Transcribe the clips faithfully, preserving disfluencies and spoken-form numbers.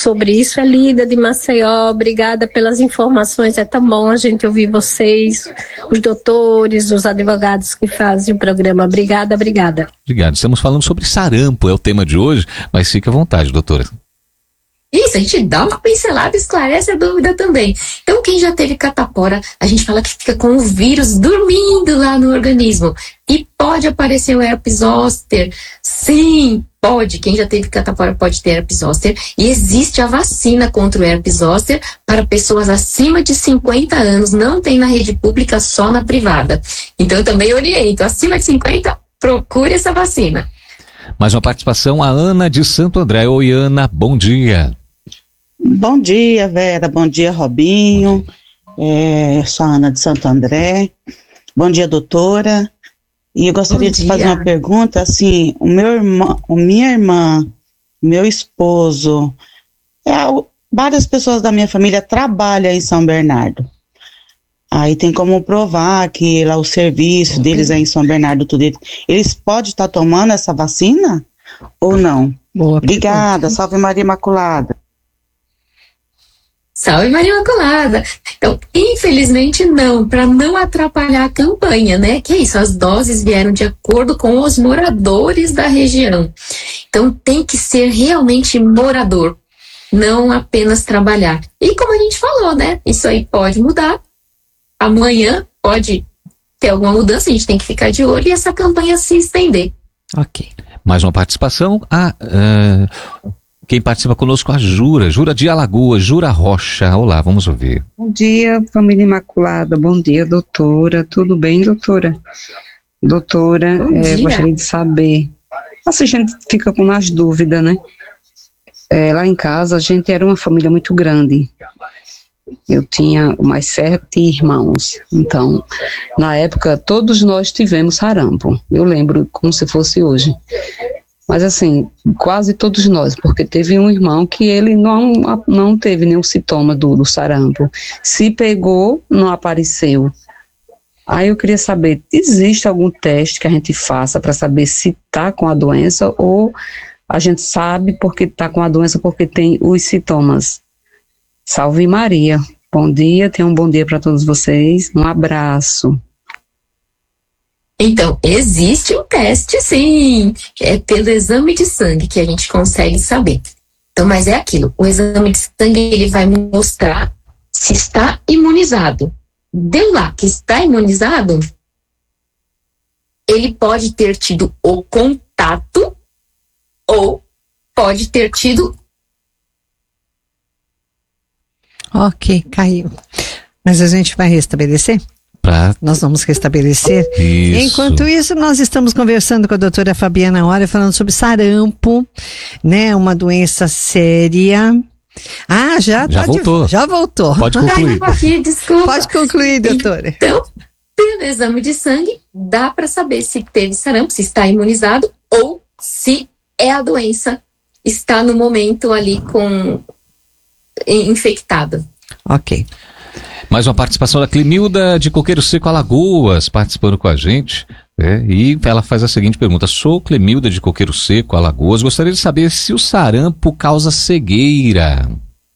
sobre isso. É Lida de Maceió, obrigada pelas informações, é tão bom a gente ouvir vocês, os doutores, os advogados que fazem o programa. Obrigada, obrigada. Obrigado. Estamos falando sobre sarampo, é o tema de hoje, mas fique à vontade, doutora. Isso, a gente dá uma pincelada e esclarece a dúvida também. Então, quem já teve catapora, a gente fala que fica com o vírus dormindo lá no organismo. E pode aparecer o herpes zoster. Sim, pode. Quem já teve catapora pode ter herpes zoster. E existe a vacina contra o herpes zoster para pessoas acima de cinquenta anos. Não tem na rede pública, só na privada. Então, eu também oriento. Acima de cinquenta, procure essa vacina. Mais uma participação, a Ana de Santo André. Oi, Ana, bom dia. Bom dia, Vera. Bom dia, Robinho. É, eu sou a Ana de Santo André. Bom dia, doutora. E eu gostaria Bom de dia. fazer uma pergunta, assim, o meu irmão, a minha irmã, meu esposo, é, várias pessoas da minha família trabalham em São Bernardo. Aí tem como provar que lá o serviço deles é em São Bernardo, tudo isso. Eles podem estar tomando essa vacina ou não? Boa Obrigada, pergunta. Salve Maria Imaculada. Salve Maria Imaculada. Então, infelizmente não, para não atrapalhar a campanha, né? Que é isso, as doses vieram de acordo com os moradores da região. Então, tem que ser realmente morador, não apenas trabalhar. E como a gente falou, né? Isso aí pode mudar. Amanhã pode ter alguma mudança, a gente tem que ficar de olho e essa campanha se estender. Ok. Mais uma participação. Ah, uh... Quem participa conosco é a Jura, Jura de Alagoas, Jura Rocha. Olá, vamos ouvir. Bom dia, família Imaculada. Bom dia, doutora. Tudo bem, doutora? Doutora, é, gostaria de saber. Assim, a gente fica com as dúvidas, né? É, lá em casa, a gente era uma família muito grande. Eu tinha mais sete irmãos. Então, na época, todos nós tivemos sarampo. Eu lembro como se fosse hoje. Mas assim, quase todos nós, porque teve um irmão que ele não, não teve nenhum sintoma do, do sarampo. Se pegou, não apareceu. Aí eu queria saber, existe algum teste que a gente faça para saber se está com a doença ou a gente sabe porque está com a doença porque tem os sintomas? Salve Maria. Bom dia, tenham um bom dia para todos vocês. Um abraço. Então, existe um teste, sim, é pelo exame de sangue que a gente consegue saber. Então, mas é aquilo, o exame de sangue ele vai mostrar se está imunizado. Deu lá que está imunizado, ele pode ter tido o contato ou pode ter tido... Ok, caiu. Mas a gente vai restabelecer? Pra... Nós vamos restabelecer. Isso. Enquanto isso, nós estamos conversando com a doutora Fabiana Hora, falando sobre sarampo, né? Uma doença séria. Ah, já, já tá voltou. De... Já voltou. Pode concluir. Aqui, desculpa. Pode concluir, doutora. Então, pelo exame de sangue, dá para saber se teve sarampo, se está imunizado ou se é a doença, está no momento ali com infectada. Ok. Mais uma participação da Clemilda de Coqueiro Seco, Alagoas, participando com a gente. É, e ela faz a seguinte pergunta: sou Clemilda de Coqueiro Seco, Alagoas, gostaria de saber se o sarampo causa cegueira.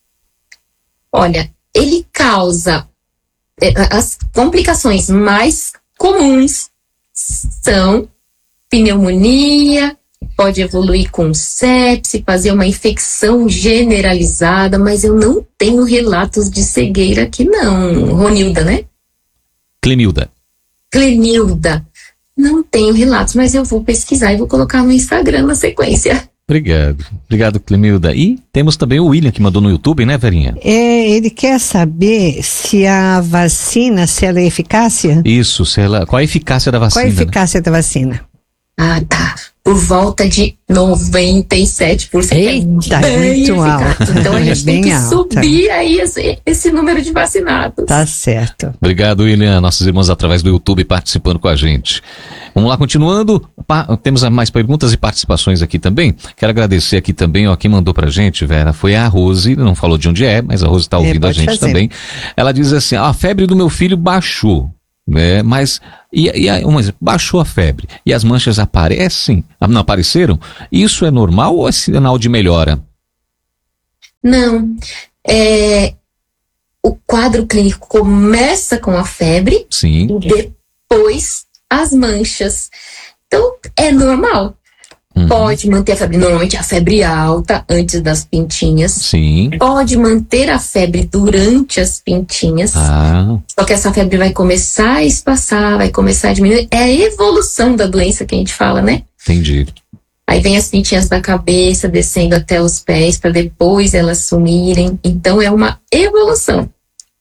Olha, ele causa é, as complicações mais comuns são pneumonia, pode evoluir com sepse, fazer uma infecção generalizada, mas eu não tenho relatos de cegueira aqui não, Ronilda, né? Clemilda. Clemilda. Não tenho relatos, mas eu vou pesquisar e vou colocar no Instagram na sequência. Obrigado. Obrigado, Clemilda. E temos também o William que mandou no YouTube, né, Verinha? É, ele quer saber se a vacina, se ela é eficácia? Isso, se ela, qual a eficácia da vacina? Qual a eficácia, né, da vacina? Ah, tá. Por volta de noventa e sete por cento. Eita, é muito eficaz. alto. Então a gente é tem que alta. subir aí esse, esse número de vacinados. Tá certo. Obrigado, William. Nossos irmãos através do YouTube participando com a gente. Vamos lá, continuando. Pa- temos mais perguntas e participações aqui também. Quero agradecer aqui também, ó, quem mandou pra gente, Vera, foi a Rose, não falou de onde é, mas a Rose está ouvindo é, a gente fazer. também. Ela diz assim: a febre do meu filho baixou, né? Mas e, e aí, mas baixou a febre e as manchas aparecem? Não apareceram? Isso é normal ou é sinal de melhora? Não. É, o quadro clínico começa com a febre. Sim. E depois as manchas. Então, é normal. Uhum. Pode manter a febre, normalmente a febre alta antes das pintinhas. Sim. Pode manter a febre durante as pintinhas. Ah. Só que essa febre vai começar a espaçar, vai começar a diminuir. É a evolução da doença que a gente fala, né? Entendi. Aí vem as pintinhas da cabeça, descendo até os pés, para depois elas sumirem. Então é uma evolução.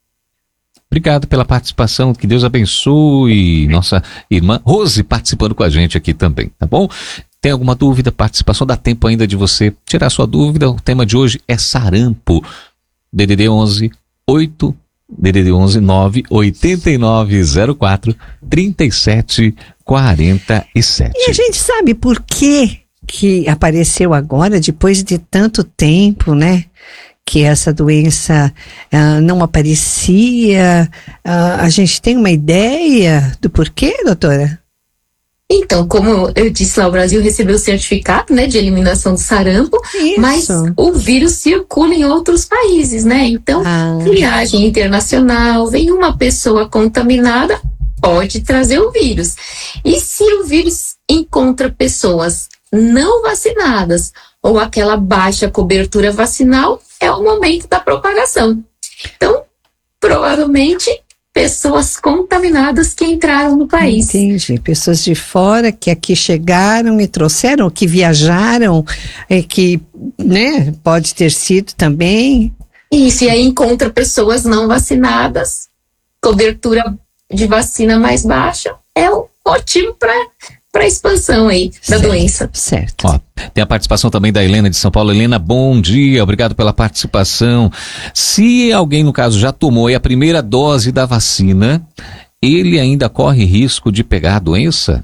Obrigado pela participação, que Deus abençoe. Nossa irmã Rose participando com a gente aqui também, tá bom? Tem alguma dúvida, participação? Dá tempo ainda de você tirar sua dúvida. O tema de hoje é sarampo. D D D onze oito, D D D onze nove oito nove zero quatro três sete quatro sete. E a gente sabe por que que apareceu agora, depois de tanto tempo, né? Que essa doença uh, não aparecia. Uh, a gente tem uma ideia do porquê, doutora? Então, como eu disse lá, o Brasil recebeu o certificado, né, de eliminação do sarampo, Isso. mas o vírus circula em outros países, né? Então, Ah. viagem internacional, vem uma pessoa contaminada, pode trazer o vírus. E se o vírus encontra pessoas não vacinadas ou aquela baixa cobertura vacinal, é o momento da propagação. Então, provavelmente, pessoas contaminadas que entraram no país. Entendi. Pessoas de fora que aqui chegaram e trouxeram, que viajaram, é, que, né, pode ter sido também. Isso, e aí encontra pessoas não vacinadas, cobertura de vacina mais baixa, é o motivo para para a expansão aí da Certo. doença. Certo. Ó, tem a participação também da Helena de São Paulo. Helena, bom dia, obrigado pela participação. Se alguém, no caso, já tomou aí a primeira dose da vacina, ele ainda corre risco de pegar a doença?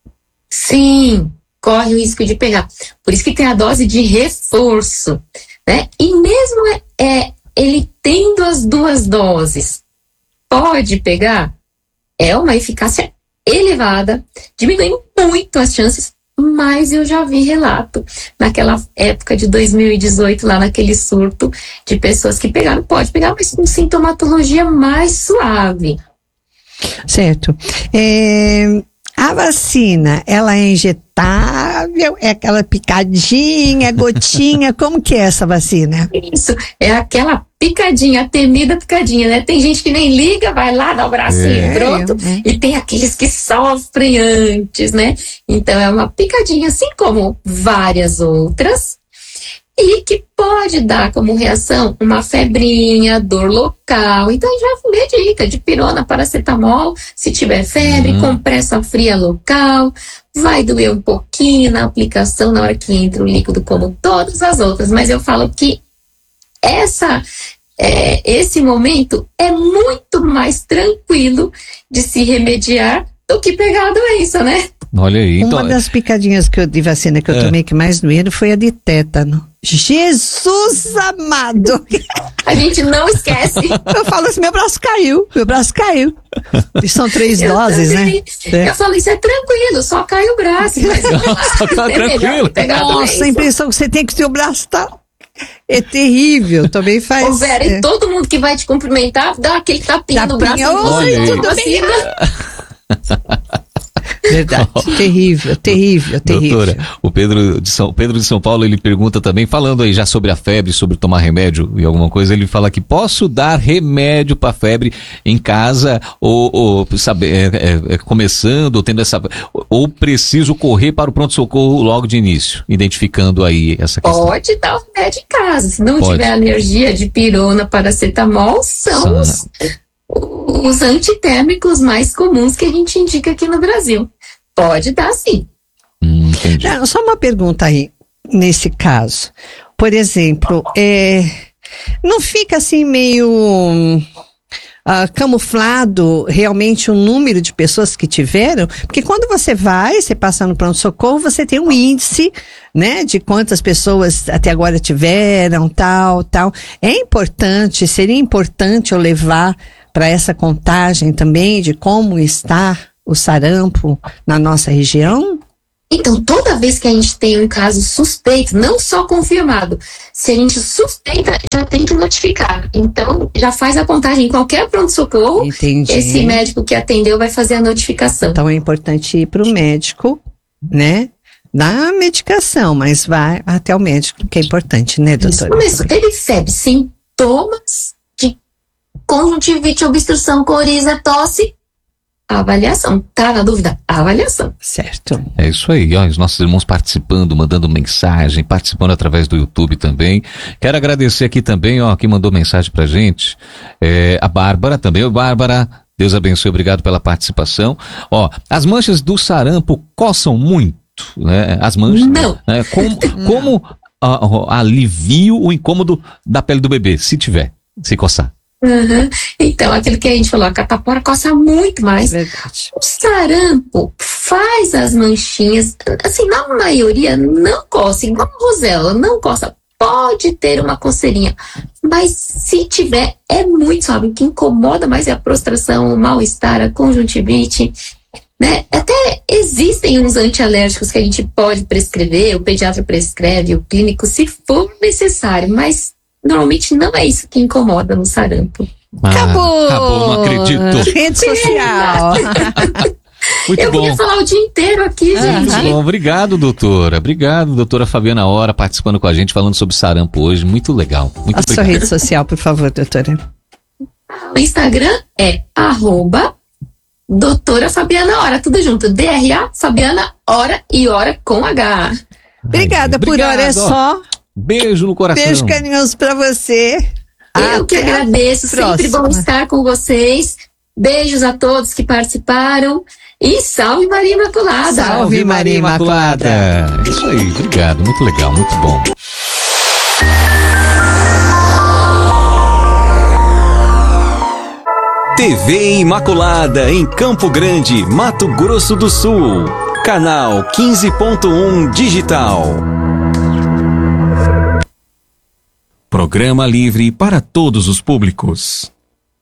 Sim, corre o risco de pegar. Por isso que tem a dose de reforço, né? E mesmo é, é, ele tendo as duas doses, pode pegar? É uma eficácia elevada, diminui muito as chances, mas eu já vi relato naquela época de dois mil e dezoito, lá naquele surto de pessoas que pegaram, pode pegar, mas com sintomatologia mais suave. Certo. É, a vacina, ela é injetável? É aquela picadinha, gotinha? Como que é essa vacina? Isso, é aquela picadinha, a temida picadinha, né? Tem gente que nem liga, vai lá, dá o bracinho, É. pronto. É. E tem aqueles que sofrem antes, né? Então é uma picadinha, assim como várias outras, e que pode dar como reação uma febrinha, dor local. Então a gente vai medica de pirona, paracetamol, se tiver febre, Uhum. compressa fria local, vai doer um pouquinho na aplicação na hora que entra o líquido, como todas as outras, mas eu falo que essa, é, esse momento é muito mais tranquilo de se remediar do que pegar a doença, né? Olha aí. Uma Então, das picadinhas que eu, de vacina que eu É. tomei que mais doeram foi a de tétano. Jesus amado! A gente não esquece. Eu falo assim, meu braço caiu, meu braço caiu. E são três Eu doses, também. né? É. Eu falo, isso é tranquilo, só cai o braço. Mas Só tá é melhor tranquilo. pegar a Nossa, doença. a impressão que você tem que seu braço tá... É terrível, também faz... Ô, Vera, é. e todo mundo que vai te cumprimentar, dá aquele tapinha no braço. Tapinha, você oi, toma tudo vacina. Verdade, terrível, terrível, terrível. doutora, o Pedro de São, Pedro de São Paulo, ele pergunta também, falando aí já sobre a febre, sobre tomar remédio e alguma coisa, ele fala que posso dar remédio para febre em casa ou, ou sabe, é, é, é, começando, ou tendo essa, ou preciso correr para o pronto-socorro logo de início, identificando aí essa questão. Pode dar o remédio em casa. Se não Pode. tiver alergia de pirona, paracetamol, são São- os, os antitérmicos mais comuns que a gente indica aqui no Brasil. Pode dar sim. Hum, entendi. Não, só uma pergunta aí, nesse caso. Por exemplo, é, não fica assim meio ah, camuflado realmente o número de pessoas que tiveram? Porque quando você vai, você passa no pronto-socorro, você tem um índice, né, de quantas pessoas até agora tiveram, tal, tal. É importante, seria importante eu levar para essa contagem também de como está o sarampo na nossa região? Então, toda vez que a gente tem um caso suspeito, não só confirmado, se a gente suspeita, já tem que notificar. Então, já faz a contagem em qualquer pronto-socorro. Entendi. Esse médico que atendeu vai fazer a notificação. Então é importante ir para o médico, né? Dá a medicação, mas vai até o médico, que é importante, né, doutora? Isso mesmo. Teve febre, sintomas de conjuntivite, obstrução, coriza, tosse. Avaliação. Tá na dúvida? Avaliação. Certo. É isso aí, ó, os nossos irmãos participando, mandando mensagem, participando através do YouTube também. Quero agradecer aqui também, ó, quem mandou mensagem pra gente, é, a Bárbara também. Ô, Bárbara, Deus abençoe, obrigado pela participação. Ó, as manchas do sarampo coçam muito, né? As manchas. Não. Né? Como, como ah, ah, alivio o incômodo da pele do bebê, se tiver, se coçar. Uhum. Então, aquilo que a gente falou, a catapora coça muito mais. Verdade. O sarampo faz as manchinhas, assim, na maioria não coça, igual a rosela, não coça. Pode ter uma coceirinha, mas se tiver, é muito suave. O que incomoda mais é a prostração, o mal-estar, a conjuntivite, né? Até existem uns antialérgicos que a gente pode prescrever, o pediatra prescreve, o clínico, se for necessário, mas normalmente não é isso que incomoda no sarampo. Ah, Acabou! Acabou, não acredito. Rede social. Muito Eu bom. queria falar o dia inteiro aqui, gente. Muito bom, obrigado, doutora. Obrigado, doutora Fabiana Hora, participando com a gente, falando sobre sarampo hoje. Muito legal. Muito A sua obrigado. rede social, por favor, doutora. O Instagram é arroba doutora Fabiana Hora, tudo junto. D R A Fabiana Hora e Hora com H. Obrigada, por Obrigado, hora é ó. só. Beijo no coração. Beijo carinhoso pra você. Eu que Até a agradeço, sempre próxima. bom estar com vocês. Beijos a todos que participaram e salve Maria Imaculada. Salve, Maria Imaculada. Isso aí, obrigado. Muito legal, muito bom. T V Imaculada em Campo Grande, Mato Grosso do Sul. Canal quinze ponto um Digital. Programa livre para todos os públicos.